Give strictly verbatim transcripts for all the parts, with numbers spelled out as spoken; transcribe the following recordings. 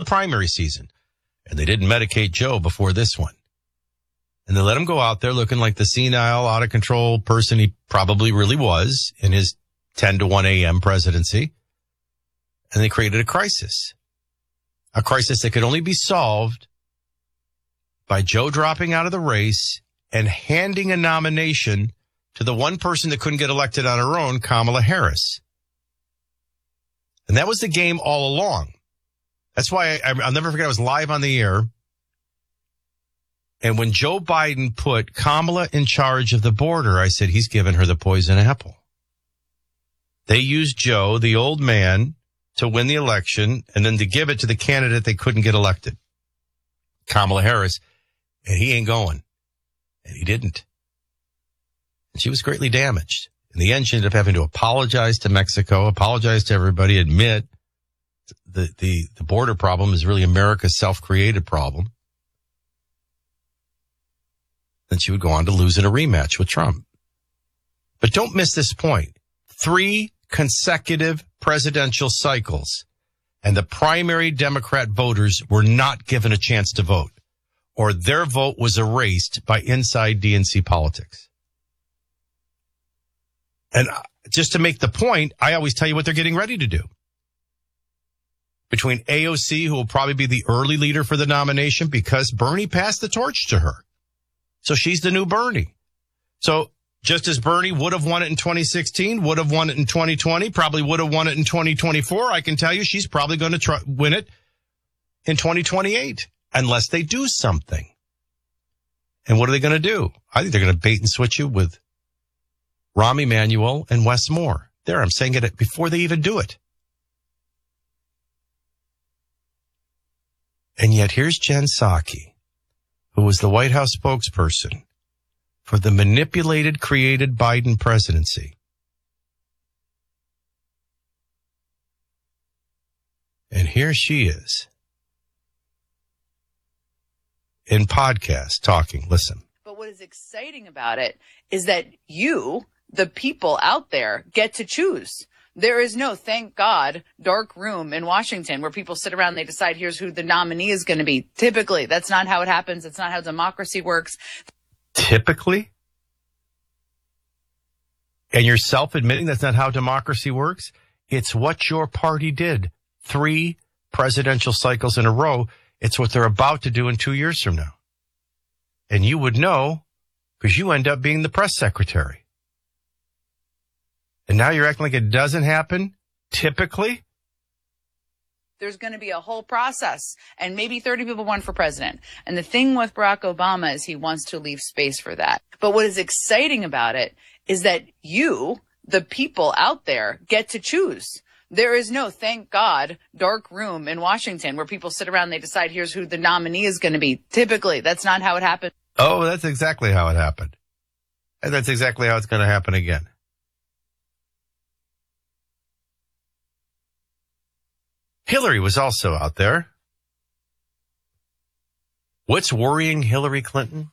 primary season. And they didn't medicate Joe before this one. And they let him go out there looking like the senile, out of control person he probably really was in his ten to one a.m. presidency. And they created a crisis. A crisis that could only be solved by Joe dropping out of the race and handing a nomination to the one person that couldn't get elected on her own, Kamala Harris. And that was the game all along. That's why I, I'll never forget, I was live on the air. And when Joe Biden put Kamala in charge of the border, I said, he's given her the poison apple. They used Joe, the old man, to win the election and then to give it to the candidate they couldn't get elected, Kamala Harris. And he ain't going. And he didn't. And she was greatly damaged. In the end, she ended up having to apologize to Mexico, apologize to everybody, admit the, the, the border problem is really America's self-created problem. Then she would go on to lose in a rematch with Trump. But don't miss this point. Three consecutive presidential cycles, and the primary Democrat voters were not given a chance to vote, or their vote was erased by inside D N C politics. And just to make the point, I always tell you what they're getting ready to do. Between A O C, who will probably be the early leader for the nomination because Bernie passed the torch to her. So she's the new Bernie. So just as Bernie would have won it in twenty sixteen, would have won it in twenty twenty, probably would have won it in twenty twenty-four, I can tell you she's probably going to try, win it in twenty twenty-eight, unless they do something. And what are they going to do? I think they're going to bait and switch you with Rahm Emanuel and Wes Moore. There, I'm saying it before they even do it. And yet here's Jen Psaki, who was the White House spokesperson for the manipulated, created Biden presidency. And here she is in podcast talking. Listen. But what is exciting about it is that you, the people out there, get to choose. There is no, thank God, dark room in Washington where people sit around and they decide here's who the nominee is going to be. Typically, that's not how it happens. It's not how democracy works. Typically? And you're self-admitting that's not how democracy works? It's what your party did. Three presidential cycles in a row. It's what they're about to do in two years from now. And you would know because you end up being the press secretary. And now you're acting like it doesn't happen, typically? There's going to be a whole process, and maybe thirty people run for president. And the thing with Barack Obama is he wants to leave space for that. But what is exciting about it is that you, the people out there, get to choose. There is no, thank God, dark room in Washington where people sit around and they decide here's who the nominee is going to be. Typically, that's not how it happens. Oh, that's exactly how it happened. And that's exactly how it's going to happen again. Hillary was also out there. What's worrying Hillary Clinton?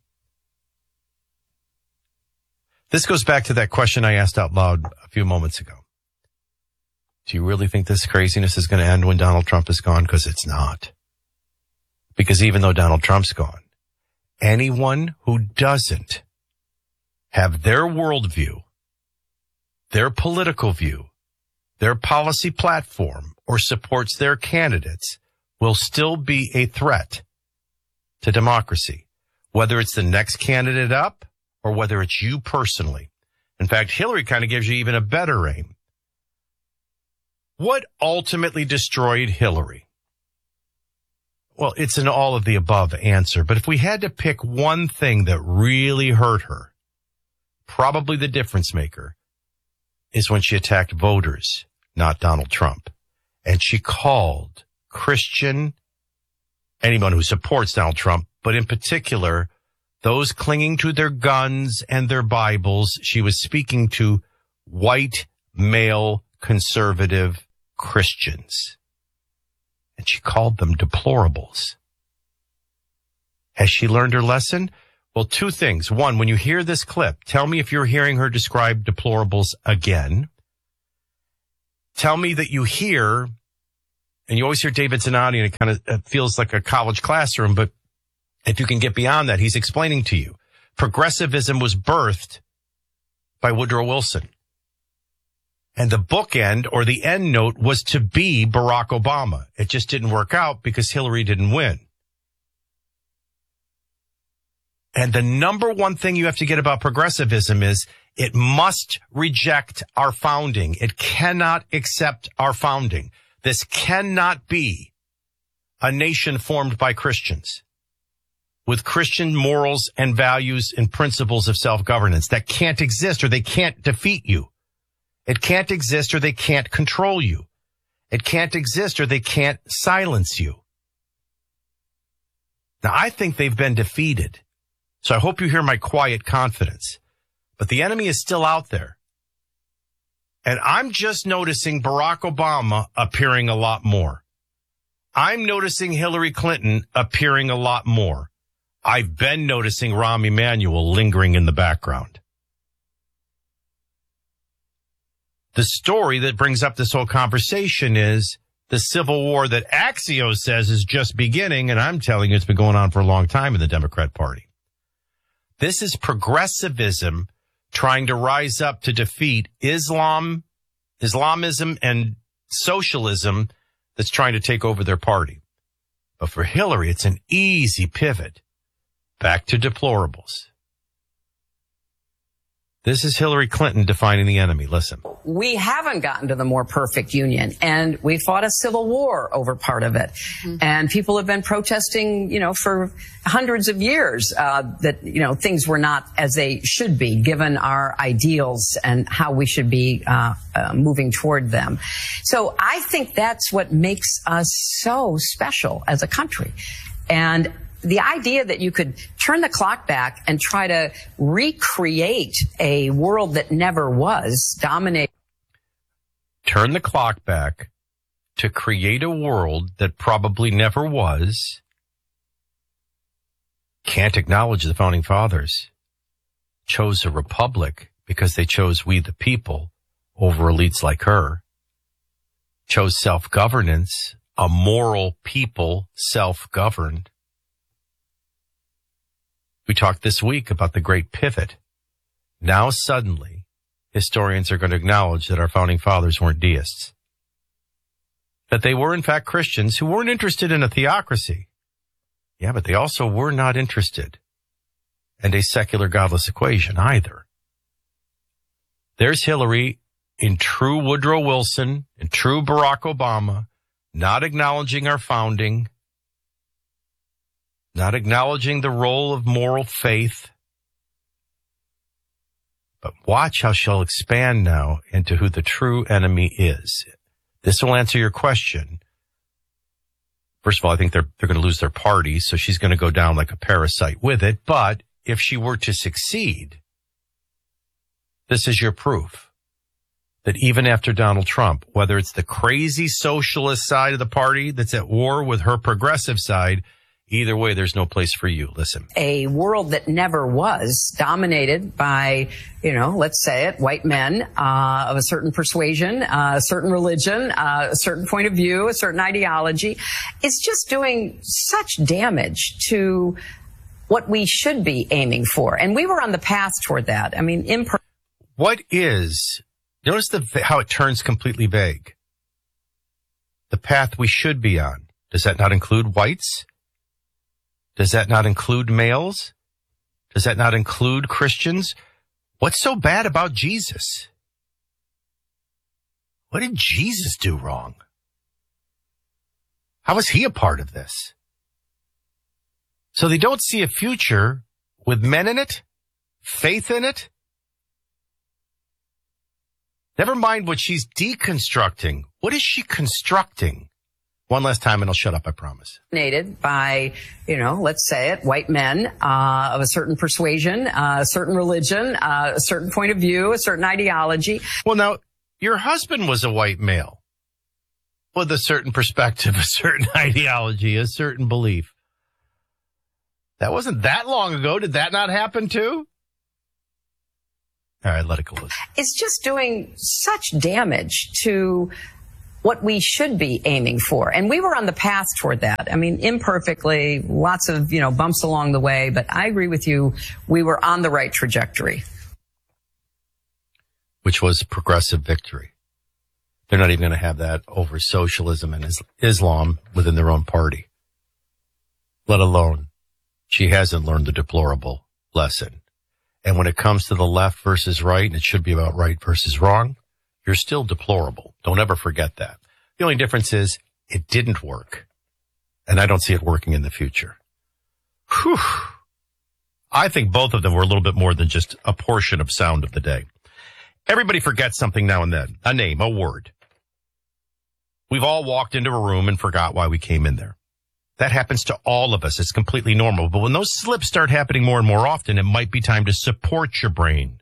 This goes back to that question I asked out loud a few moments ago. Do you really think this craziness is going to end when Donald Trump is gone? Because it's not. Because even though Donald Trump's gone, anyone who doesn't have their worldview, their political view, their policy platform, or supports their candidates will still be a threat to democracy, whether it's the next candidate up or whether it's you personally. In fact, Hillary kind of gives you even a better aim. What ultimately destroyed Hillary? Well, it's an all of the above answer, but if we had to pick one thing that really hurt her, probably the difference maker is when she attacked voters, not Donald Trump. And she called Christian, anyone who supports Donald Trump, but in particular, those clinging to their guns and their Bibles. She was speaking to white, male, conservative Christians. And she called them deplorables. Has she learned her lesson? Well, two things. One, when you hear this clip, tell me if you're hearing her describe deplorables again. Tell me that you hear and you always hear David Zanotti, and it kind of it feels like a college classroom, but if you can get beyond that, he's explaining to you. Progressivism was birthed by Woodrow Wilson. And the bookend or the end note was to be Barack Obama. It just didn't work out because Hillary didn't win. And the number one thing you have to get about progressivism is it must reject our founding. It cannot accept our founding. This cannot be a nation formed by Christians with Christian morals and values and principles of self-governance. That can't exist, or they can't defeat you. It can't exist, or they can't control you. It can't exist, or they can't silence you. Now, I think they've been defeated. So I hope you hear my quiet confidence. But the enemy is still out there. And I'm just noticing Barack Obama appearing a lot more. I'm noticing Hillary Clinton appearing a lot more. I've been noticing Rahm Emanuel lingering in the background. The story that brings up this whole conversation is the civil war that Axios says is just beginning, and I'm telling you it's been going on for a long time in the Democrat Party. This is progressivism trying to rise up to defeat Islam, Islamism, and socialism that's trying to take over their party. But for Hillary, it's an easy pivot back to deplorables. This is Hillary Clinton defining the enemy. Listen. We haven't gotten to the more perfect union, and we fought a civil war over part of it. Mm-hmm. And people have been protesting, you know, for hundreds of years uh, that, you know, things were not as they should be given our ideals and how we should be uh, uh, moving toward them. So I think that's what makes us so special as a country. And the idea that you could turn the clock back and try to recreate a world that never was dominated. Turn the clock back to create a world that probably never was. Can't acknowledge the founding fathers chose a republic because they chose we the people over elites like her. Chose self-governance, a moral people self-governed. We talked this week about the great pivot. Now suddenly, historians are going to acknowledge that our founding fathers weren't deists. That they were in fact Christians who weren't interested in a theocracy. Yeah, but they also were not interested in a secular godless equation either. There's Hillary in true Woodrow Wilson, in true Barack Obama, not acknowledging our founding, not acknowledging the role of moral faith. But watch how she'll expand now into who the true enemy is. This will answer your question. First of all, I think they're they're going to lose their party, so she's going to go down like a parasite with it. But if she were to succeed, this is your proof that even after Donald Trump, whether it's the crazy socialist side of the party that's at war with her progressive side, either way, there's no place for you. Listen. A world that never was dominated by, you know, let's say it, white men uh, of a certain persuasion, uh, a certain religion, uh, a certain point of view, a certain ideology, is just doing such damage to what we should be aiming for. And we were on the path toward that. I mean, imper- What is, notice the how it turns completely vague. The path we should be on. Does that not include whites? Does that not include males? Does that not include Christians? What's so bad about Jesus? What did Jesus do wrong? How was he a part of this? So they don't see a future with men in it, faith in it. Never mind what she's deconstructing. What is she constructing? One last time and I'll shut up, I promise. Dominated by, you know, let's say it, white men uh, of a certain persuasion, uh, a certain religion, uh, a certain point of view, a certain ideology. Well, now, your husband was a white male with a certain perspective, a certain ideology, a certain belief. That wasn't that long ago. Did that not happen too? All right, let it go. It's just doing such damage to what we should be aiming for. And we were on the path toward that. I mean, imperfectly, lots of, you know, bumps along the way, but I agree with you. We were on the right trajectory. Which was progressive victory. They're not even going to have that over socialism and Islam within their own party. Let alone, she hasn't learned the deplorable lesson. And when it comes to the left versus right, and it should be about right versus wrong, you're still deplorable. Don't ever forget that. The only difference is it didn't work. And I don't see it working in the future. Whew. I think both of them were a little bit more than just a portion of sound of the day. Everybody forgets something now and then. A name, a word. We've all walked into a room and forgot why we came in there. That happens to all of us. It's completely normal. But when those slips start happening more and more often, it might be time to support your brain.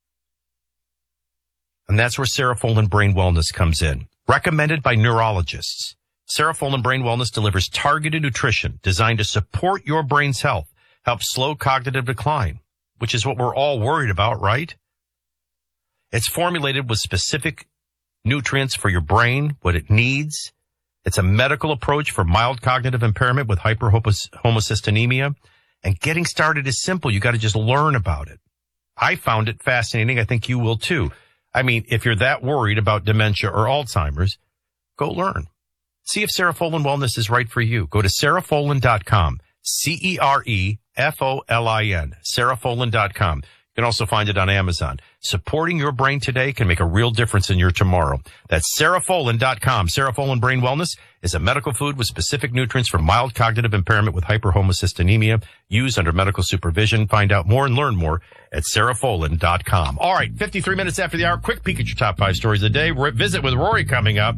And that's where Serofolin Brain Wellness comes in. Recommended by neurologists. Serofolin Brain Wellness delivers targeted nutrition designed to support your brain's health, help slow cognitive decline, which is what we're all worried about, right? It's formulated with specific nutrients for your brain, what it needs. It's a medical approach for mild cognitive impairment with hyperhomocystinemia. And getting started is simple. You got to just learn about it. I found it fascinating. I think you will too. I mean, if you're that worried about dementia or Alzheimer's, go learn. See if Serofolin Wellness is right for you. Go to Serofolin dot com. C E R E F O L I N. Serofolin dot com. You can also find it on Amazon. Supporting your brain today can make a real difference in your tomorrow. That's Serofolin dot com. Serofolin Brain Wellness is a medical food with specific nutrients for mild cognitive impairment with hyperhomocystinemia, used under medical supervision. Find out more and learn more at Serofolin dot com. All right, fifty-three minutes after the hour, quick peek at your top five stories of the day. Visit with Rory coming up.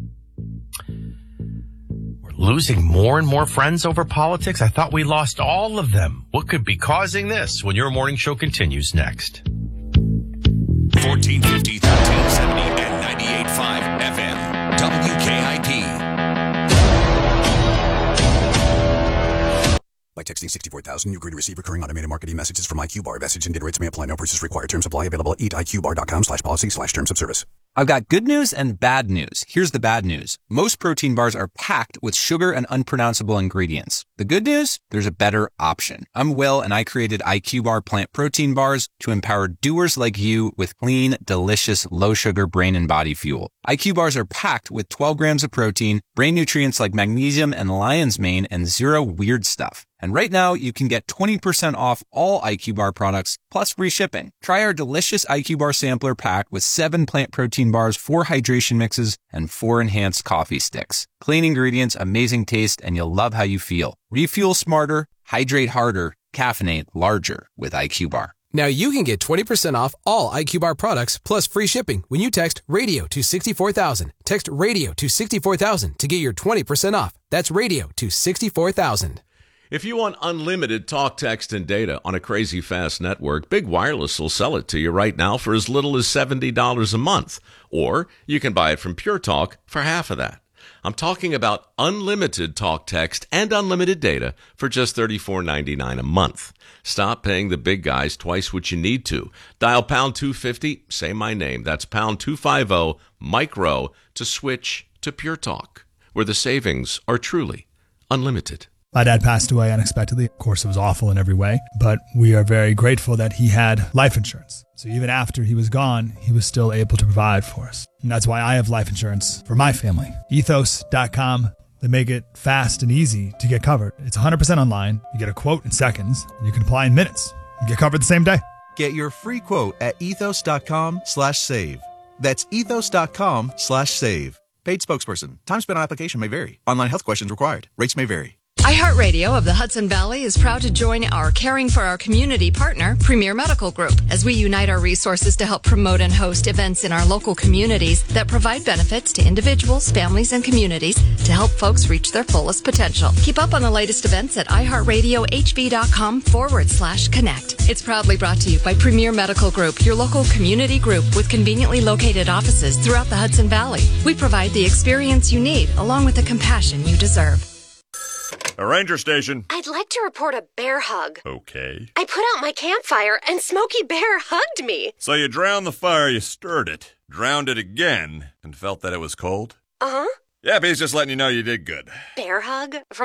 We're losing more and more friends over politics. I thought we lost all of them. What could be causing this? When your morning show continues next. fourteen fifty, thirteen seventy, and ninety-eight point five F M. W K I P. By texting sixty-four thousand, you agree to receive recurring automated marketing messages from IQBar. Message and data rates may apply. No purchase required. Terms apply. Available at eat I Q bar dot com slash policy slash terms of service. I've got good news and bad news. Here's the bad news. Most protein bars are packed with sugar and unpronounceable ingredients. The good news? There's a better option. I'm Will, and I created IQBar plant protein bars to empower doers like you with clean, delicious, low-sugar brain and body fuel. I Q bars are packed with twelve grams of protein, brain nutrients like magnesium and lion's mane, and zero weird stuff. And right now, you can get twenty percent off all I Q Bar products, plus free shipping. Try our delicious I Q Bar sampler pack with seven plant protein bars, four hydration mixes, and four enhanced coffee sticks. Clean ingredients, amazing taste, and you'll love how you feel. Refuel smarter, hydrate harder, caffeinate larger with I Q Bar. Now you can get twenty percent off all I Q Bar products plus free shipping when you text radio to sixty-four thousand. Text radio to sixty-four thousand to get your twenty percent off. That's radio to sixty-four thousand. If you want unlimited talk, text, and data on a crazy fast network, Big Wireless will sell it to you right now for as little as seventy dollars a month. Or you can buy it from Pure Talk for half of that. I'm talking about unlimited talk, text, and unlimited data for just thirty-four ninety-nine a month. Stop paying the big guys twice what you need to. Dial pound two fifty, say my name. That's pound two fifty, micro, to switch to Pure Talk, where the savings are truly unlimited. My dad passed away unexpectedly. Of course, it was awful in every way, but we are very grateful that he had life insurance. So even after he was gone, he was still able to provide for us. And that's why I have life insurance for my family. ethos dot com. They make it fast and easy to get covered. It's one hundred percent online. You get a quote in seconds, and you can apply in minutes. You get covered the same day. Get your free quote at ethos dot com slash save. That's ethos dot com slash save. Paid spokesperson. Time spent on application may vary. Online health questions required. Rates may vary. iHeartRadio of the Hudson Valley is proud to join our Caring for Our Community partner, Premier Medical Group, as we unite our resources to help promote and host events in our local communities that provide benefits to individuals, families, and communities to help folks reach their fullest potential. Keep up on the latest events at iHeartRadioHV.com forward slash connect. It's proudly brought to you by Premier Medical Group, your local community group with conveniently located offices throughout the Hudson Valley. We provide the experience you need along with the compassion you deserve. A ranger station. I'd like to report a bear hug. Okay. I put out my campfire and Smokey Bear hugged me. So you drowned the fire, you stirred it, drowned it again, and felt that it was cold? Uh-huh. Yep, he's just letting you know you did good. Bear hug? From